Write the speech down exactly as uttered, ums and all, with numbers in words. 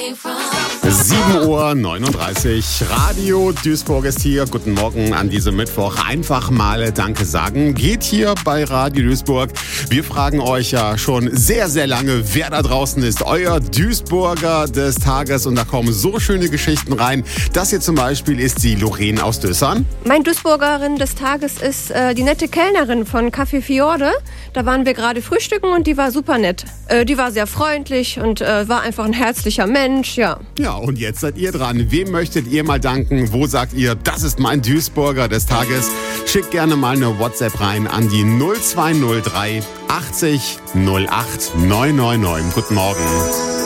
sieben Uhr neununddreißig, Radio Duisburg ist hier. Guten Morgen an diesem Mittwoch. Einfach mal Danke sagen. Geht hier bei Radio Duisburg. Wir fragen euch ja schon sehr, sehr lange, wer da draußen ist. Euer Duisburger des Tages. Und da kommen so schöne Geschichten rein. Das hier zum Beispiel ist die Lorraine aus Dössern. Mein Duisburgerin des Tages ist äh, die nette Kellnerin von Café Fiorde. Da waren wir gerade frühstücken und die war super nett. Äh, die war sehr freundlich und äh, war einfach ein herzlicher Mensch, ja. Ja, und jetzt seid ihr dran. Wem möchtet ihr mal danken? Wo sagt ihr, das ist mein Duisburger des Tages? Schickt gerne mal eine WhatsApp rein an die null zwei null drei achtzig null acht neun neun neun. Guten Morgen.